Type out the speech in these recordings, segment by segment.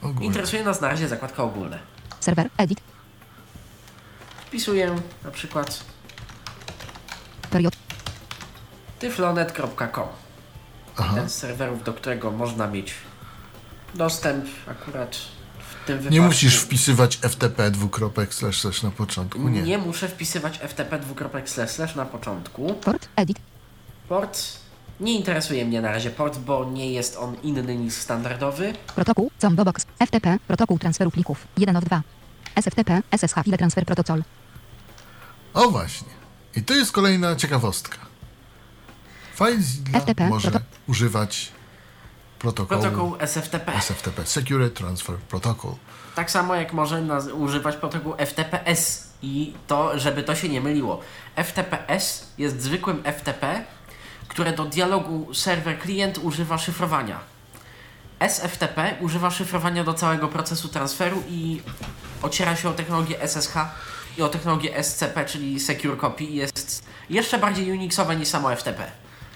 Ogólnie. Interesuje nas na razie zakładka ogólne. Serwer, edit, Wpisuję na przykład period, tyflonet.com. Aha. Ten z serwerów, do którego można mieć dostęp akurat w tym wypadku. Nie musisz wpisywać ftp // na początku, nie. Nie muszę wpisywać ftp // na początku. port, edit, Port nie interesuje mnie na razie port, bo nie jest on inny niż standardowy. protokół, Combobox, FTP, protokół transferu plików, 1 of 2. SFTP, SSH, file transfer protocol. O właśnie. I to jest kolejna ciekawostka. FileZilla FTP, może używać protokołu Protokół SFTP. SFTP, Secure Transfer Protocol. Tak samo jak może używać protokołu FTPS i to, żeby to się nie myliło. FTPS jest zwykłym FTP, które do dialogu serwer-klient używa szyfrowania. SFTP używa szyfrowania do całego procesu transferu i ociera się o technologię SSH i o technologię SCP, czyli Secure Copy, i jest jeszcze bardziej unixowe niż samo FTP.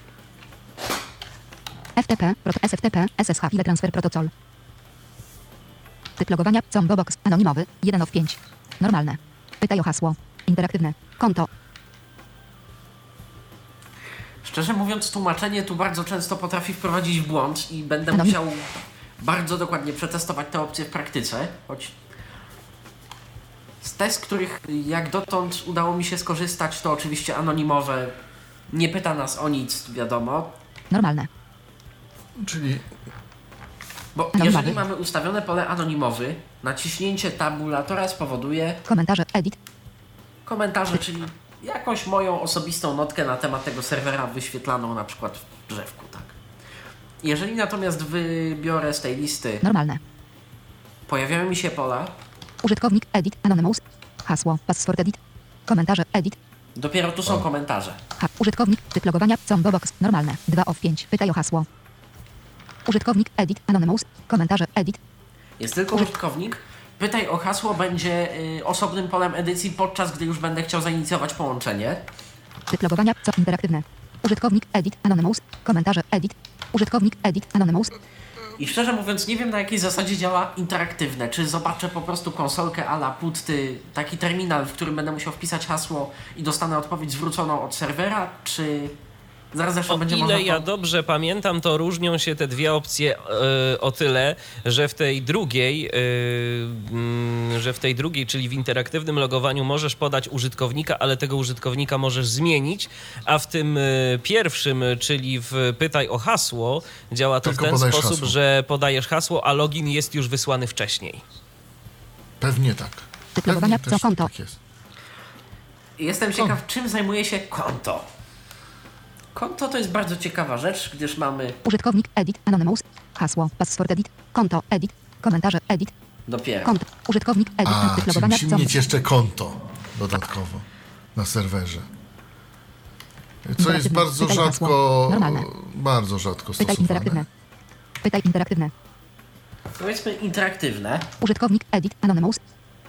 FTP, SFTP, SSH, file transfer protocol. Typ logowania, Combobox, anonimowy, 1 of 5. Normalne. Pytaj o hasło. Interaktywne. Konto. Szczerze mówiąc, tłumaczenie tu bardzo często potrafi wprowadzić w błąd i będę Anonim- musiał bardzo dokładnie przetestować te opcje w praktyce, choć z test, których jak dotąd udało mi się skorzystać, to oczywiście anonimowe, nie pyta nas o nic, wiadomo, Normalne. Czyli bo Anonimowy. jeżeli mamy ustawione pole anonimowy, naciśnięcie tabulatora spowoduje Komentarze, edit, komentarze, czyli jakąś moją osobistą notkę na temat tego serwera wyświetlaną na przykład w drzewku, tak. Jeżeli natomiast wybiorę z tej listy, normalne. pojawiają mi się pola, Użytkownik, edit, anonymous. Hasło, password, edit. Komentarze, edit. dopiero tu są komentarze. Użytkownik, typ logowania, Combobox, normalne, 2 of 5. Pytaj o hasło. Użytkownik, edit, anonymous. Komentarze, edit. Jest tylko użytkownik. Pytaj o hasło będzie osobnym polem edycji, podczas gdy już będę chciał zainicjować połączenie. Typ logowania, co interaktywne. Użytkownik, edit, anonymous. Komentarze, edit. Użytkownik, edit, anonymous. I szczerze mówiąc nie wiem, na jakiej zasadzie działa interaktywne. Czy zobaczę po prostu konsolkę a la putty, taki terminal, w którym będę musiał wpisać hasło i dostanę odpowiedź zwróconą od serwera, czy zaraz zresztą O będzie ile można ja dobrze pamiętam, to różnią się te dwie opcje o tyle, że w tej drugiej, czyli w interaktywnym logowaniu możesz podać użytkownika, ale tego użytkownika możesz zmienić, a w tym pierwszym, czyli w pytaj o hasło, działa to Tylko w ten podajesz sposób, hasło. że podajesz hasło, a login jest już wysłany wcześniej. pewnie tak. Typ logowania, Pewnie co też konto. tak jest. Jestem ciekaw, czym zajmuje się konto. Konto to jest bardzo ciekawa rzecz, gdyż mamy Użytkownik, edit, anonymous. Hasło, password, edit. Konto, edit. Komentarze, edit. dopiero. Konto. Użytkownik, edit. A, Typ czyli logowania, musimy mieć jeszcze konto dodatkowo na serwerze. Co jest Interaktywne. bardzo Pytaj o rzadko, hasło. Normalne. bardzo rzadko Pytaj stosowane. interaktywne. Pytaj interaktywne. Powiedzmy interaktywne. Użytkownik, edit, anonymous.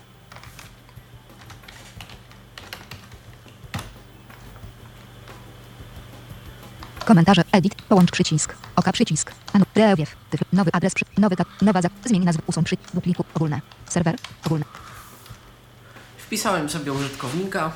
Komentarze, edit, połącz przycisk, oka przycisk, rewiew, nowy adres, nowy tab, zmień nazwę, usuń do pliku, ogólne, serwer, ogólne. Wpisałem sobie użytkownika.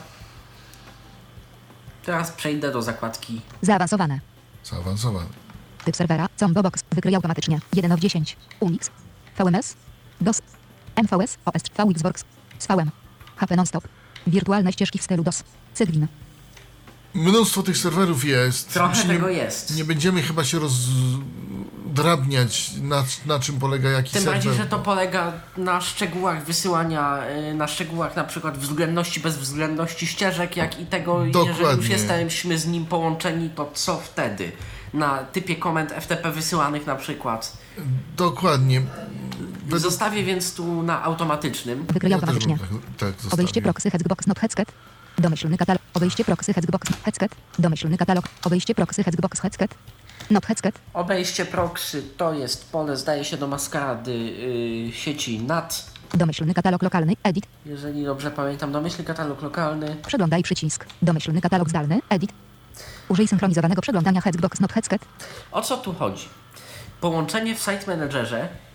Teraz przejdę do zakładki. Zaawansowane. Zaawansowany. Typ serwera, Combobox, wykryj automatycznie, 1 of 10, Unix, VMS, DOS, MVS, OS, VXWorks, SVM, HP nonstop, wirtualne ścieżki w stylu DOS, Cygwin. Mnóstwo tych serwerów jest. Trochę Już tego jest. Nie będziemy chyba się rozdrabniać, na czym polega jaki Tym serwer. bardziej, że to polega na szczegółach wysyłania, na szczegółach na przykład względności, bezwzględności ścieżek, jak i tego, jeżeli już Dokładnie. jesteśmy z nim połączeni, to co wtedy? Na typie komend FTP wysyłanych na przykład. Dokładnie. Zostawię więc tu na automatycznym. Wykryj Ja też automatycznie. bym tak Obejście zostawił. proxy Hexbox not Hexcat. Domyślny katalog. Obejście proxy Hexbox Hexcat. Domyślny katalog. Obejście proxy Hexbox Hexcat. Not Hexcat. Obejście proxy to jest pole, zdaje się, do maskarady sieci NAT. Domyślny katalog lokalny. Edit. Jeżeli dobrze pamiętam, domyślny katalog lokalny. Przeglądaj przycisk. Domyślny katalog zdalny. Edit. Użyj synchronizowanego przeglądania Hexbox not Hexcat. O co tu chodzi? Połączenie w Site Managerze